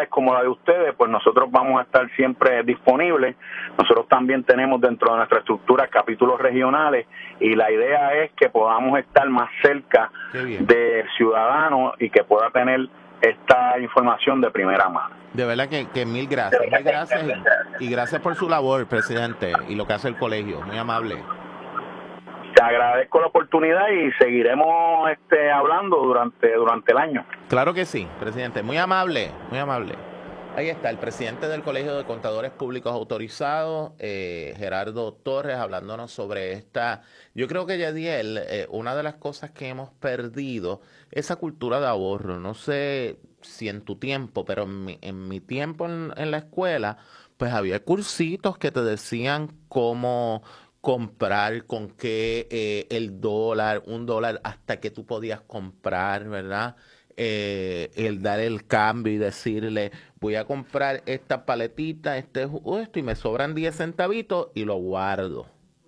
comunidades como la de ustedes, pues nosotros vamos a estar siempre disponibles. Nosotros también tenemos dentro de nuestra estructura capítulos regionales y la idea es que podamos estar más cerca del ciudadano y que pueda tener esta información de primera mano. De verdad que mil gracias y gracias por su labor, presidente, y lo que hace el colegio. Muy amable. Te agradezco la oportunidad y seguiremos hablando durante el año. Claro que sí, presidente. Muy amable, muy amable. Ahí está el presidente del Colegio de Contadores Públicos Autorizados, Gerardo Torres, hablándonos sobre esta. Yo creo que, Yadiel, una de las cosas que hemos perdido, esa cultura de ahorro. No sé si en tu tiempo, pero en mi tiempo en la escuela, pues había cursitos que te decían cómo comprar, con qué el dólar, $1 hasta que tú podías comprar, ¿verdad? El dar el cambio y decirle, voy a comprar esta paletita, esto y me sobran 10 centavitos y lo guardo.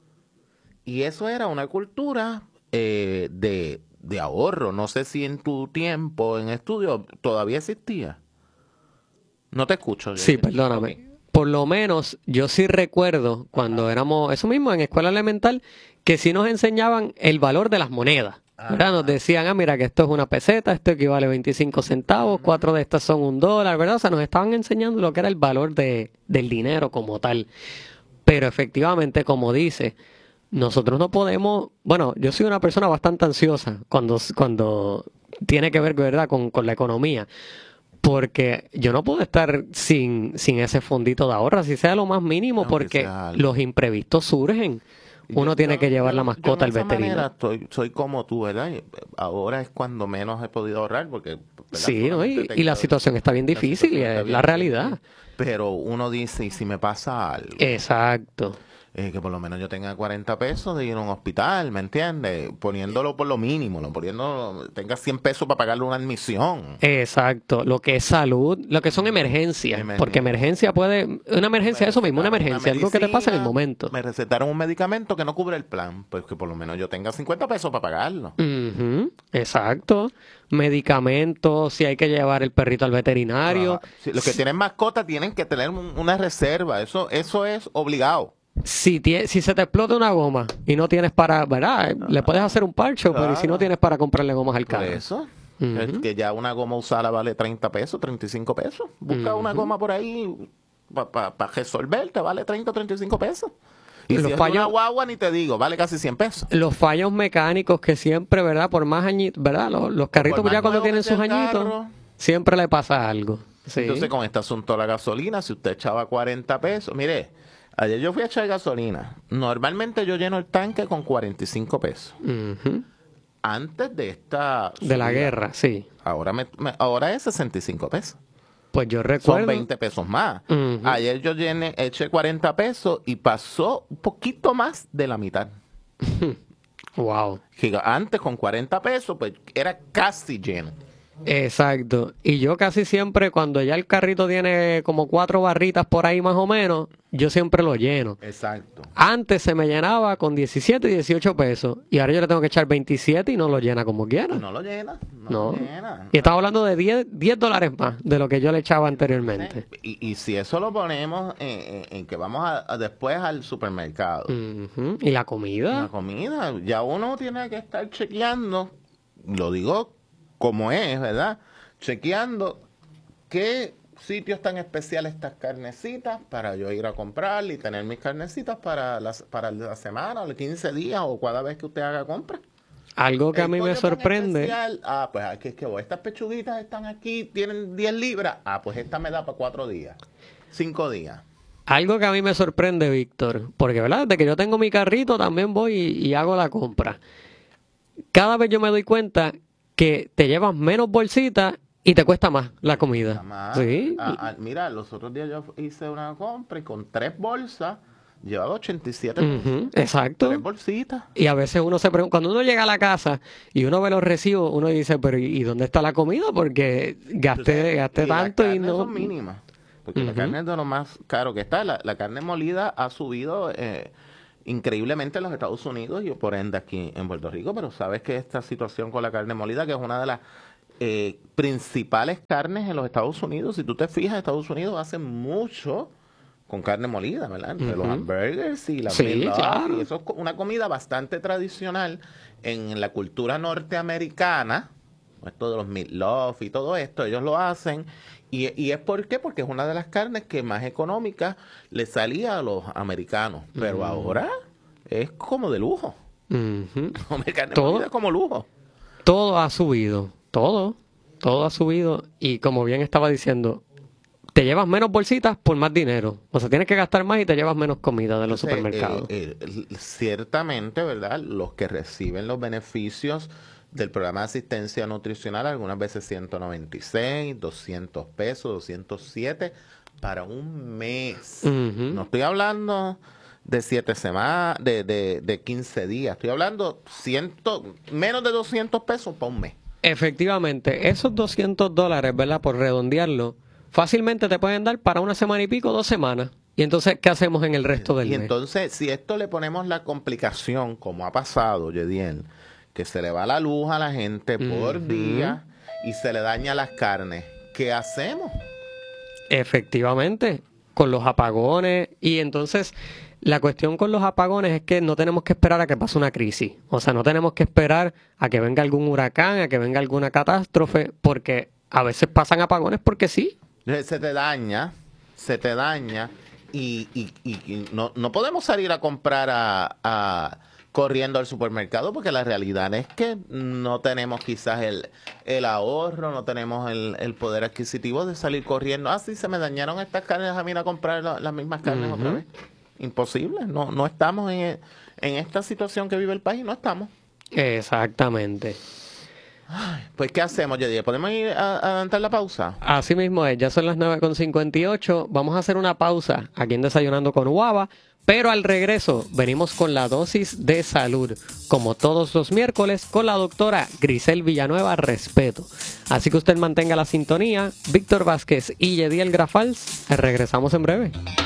Y eso era una cultura de ahorro. No sé si en tu tiempo en estudio todavía existía. No te escucho. Sí, perdóname. Okay. Por lo menos yo sí recuerdo cuando éramos, eso mismo, en escuela elemental, que sí nos enseñaban el valor de las monedas. ¿Verdad? Nos decían, mira que esto es una peseta, esto equivale a 25 centavos, 4 de estas son $1, ¿verdad? O sea, nos estaban enseñando lo que era el valor del dinero como tal. Pero efectivamente, como dice, nosotros no podemos, bueno, yo soy una persona bastante ansiosa cuando tiene que ver, ¿verdad?, con la economía. Porque yo no puedo estar sin ese fondito de ahorro, así sea lo más mínimo, porque los imprevistos surgen. Uno tiene que llevar la mascota al veterinario. Soy como tú, ¿verdad? Ahora es cuando menos he podido ahorrar, porque... ¿verdad? Sí, ¿no? Y la situación está bien difícil, y es la realidad. Pero uno dice, ¿y si me pasa algo? Exacto. Que por lo menos yo tenga 40 pesos de ir a un hospital, ¿me entiendes? Poniéndolo por lo mínimo, tenga 100 pesos para pagarle una admisión. Exacto, lo que es salud, lo que son emergencias, porque una emergencia, eso mismo, una emergencia, algo que te pasa en el momento. Me recetaron un medicamento que no cubre el plan, pues que por lo menos yo tenga 50 pesos para pagarlo. Exacto, medicamentos, si hay que llevar el perrito al veterinario. Si los que tienen mascota tienen que tener una reserva, eso es obligado. Si se te explota una goma y no tienes para, ¿verdad? Le puedes hacer un parche, pero si no tienes para comprarle gomas al carro. Por eso, que ya una goma usada vale 30 pesos, 35 pesos. Busca una goma por ahí para resolver, te vale 30 o 35 pesos. Y si es una guagua, ni te digo, vale casi 100 pesos. Los fallos mecánicos que siempre, ¿verdad? Por más añitos, ¿verdad? Los carritos ya cuando tienen sus añitos, siempre le pasa algo. Sí. Entonces, con este asunto de la gasolina, si usted echaba 40 pesos, mire... Ayer yo fui a echar gasolina. Normalmente yo lleno el tanque con 45 pesos. Antes de esta subida, de la guerra, sí. Ahora es 65 pesos. Pues yo recuerdo. Son 20 pesos más. Ayer yo eché 40 pesos y pasó un poquito más de la mitad. Wow. Antes con 40 pesos, pues era casi lleno. Exacto. Y yo casi siempre, cuando ya el carrito tiene como 4 barritas por ahí más o menos, yo siempre lo lleno. Exacto. Antes se me llenaba con 17 y 18 pesos. Y ahora yo le tengo que echar 27 y no lo llena como quiera. No lo llena. No. Y estaba hablando de $10 más de lo que yo le echaba anteriormente. Y si eso lo ponemos en que vamos después al supermercado. ¿Y la comida? La comida. Ya uno tiene que estar chequeando. Lo digo como es, ¿verdad? Chequeando qué sitios tan especiales estas carnecitas para yo ir a comprar y tener mis carnecitas para la semana o los 15 días o cada vez que usted haga compra. Algo que a mí me sorprende. Pues aquí es que estas pechuguitas están aquí, tienen 10 libras. Pues esta me da para 4 días, 5 días. Algo que a mí me sorprende, Víctor, porque, ¿verdad? Desde que yo tengo mi carrito también voy y hago la compra. Cada vez yo me doy cuenta que te llevas menos bolsitas y te cuesta más la comida. Sí. Mira, los otros días yo hice una compra y con 3 bolsas llevaba 87 pesos. Exacto. 3 bolsitas. Y a veces uno se pregunta, cuando uno llega a la casa y uno ve los recibos, uno dice, pero ¿y dónde está la comida? Porque gasté tanto y no... son mínimas. Porque la carne es de lo más caro que está. La carne molida ha subido increíblemente en los Estados Unidos y por ende aquí en Puerto Rico, pero sabes que esta situación con la carne molida, que es una de las principales carnes en los Estados Unidos. Si tú te fijas, Estados Unidos hace mucho con carne molida, ¿verdad? Entre los hamburgers y la claro. y eso es una comida bastante tradicional en la cultura norteamericana. Esto de los meatloaf y todo esto, ellos lo hacen. Y es ¿por qué? Porque es una de las carnes que más económica le salía a los americanos. Pero ahora es como de lujo. Comer carne molida es como lujo. Todo ha subido. Todo ha subido. Y como bien estaba diciendo, te llevas menos bolsitas por más dinero. O sea, tienes que gastar más y te llevas menos comida de los supermercados. Ciertamente, ¿verdad? Los que reciben los beneficios del programa de asistencia nutricional, algunas veces 196, 200 pesos, 207 para un mes. No estoy hablando de 7 semanas, de 15 días. Estoy hablando menos de 200 pesos para un mes. Efectivamente, esos $200, ¿verdad? Por redondearlo, fácilmente te pueden dar para una semana y pico, 2 semanas. Y entonces, ¿qué hacemos en el resto del mes? Y entonces, si esto le ponemos la complicación, como ha pasado, Yediel, que se le va la luz a la gente por día y se le daña las carnes, ¿qué hacemos? Efectivamente, con los apagones. Y entonces, la cuestión con los apagones es que no tenemos que esperar a que pase una crisis. O sea, no tenemos que esperar a que venga algún huracán, a que venga alguna catástrofe, porque a veces pasan apagones porque sí. Se te daña y no podemos salir a comprar corriendo al supermercado porque la realidad es que no tenemos quizás el ahorro, no tenemos el poder adquisitivo de salir corriendo. Sí, se me dañaron estas carnes, déjame ir a comprar las mismas carnes otra vez. Imposible, no estamos en esta situación que vive el país, no estamos. Exactamente. Pues, ¿qué hacemos, Yediel? ¿Podemos ir a adelantar la pausa? Así mismo es, ya son las 9:58. Vamos a hacer una pausa aquí en Desayunando con Guava, pero al regreso venimos con la dosis de salud, como todos los miércoles, con la doctora Grisel Villanueva Respeto. Así que usted mantenga la sintonía. Víctor Vázquez y Yediel Grafals, regresamos en breve.